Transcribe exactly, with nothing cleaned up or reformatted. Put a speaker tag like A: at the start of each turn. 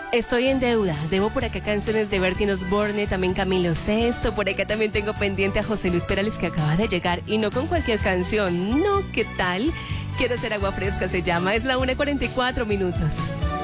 A: Estoy en deuda. Debo por acá canciones de Bertín Osborne, también Camilo Sesto. Por acá también tengo pendiente a José Luis Perales, que acaba de llegar. Y no con cualquier canción. No, ¿qué tal? Quiero ser agua fresca, se llama. Es la una cuarenta y cuatro minutos.